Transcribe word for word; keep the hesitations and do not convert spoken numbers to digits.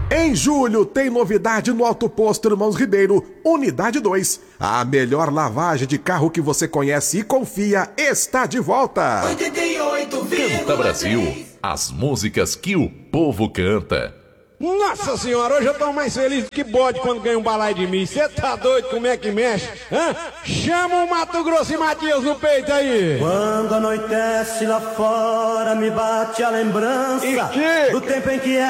Em julho tem novidade no Auto Posto Irmãos Ribeiro, Unidade dois. A melhor lavagem de carro que você conhece e confia está de volta. oitenta e oito vírgula três Canta Brasil, as músicas que o povo canta. Nossa senhora, hoje eu tô mais feliz do que bode quando ganha um balai de mim. Você tá doido? Como é que mexe? Hã? Chama o Mato Grosso e Matias no peito aí. Quando anoitece lá fora, me bate a lembrança E que? do tempo em que